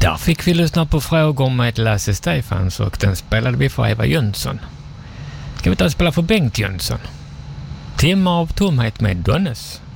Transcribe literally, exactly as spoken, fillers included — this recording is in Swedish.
Där fick vi lyssna på frågor med Lasse Stefans och den spelade vi för Eva Jönsson. Ska vi ta och spela för Bengt Jönsson? Timmar av tomhet med Donnes.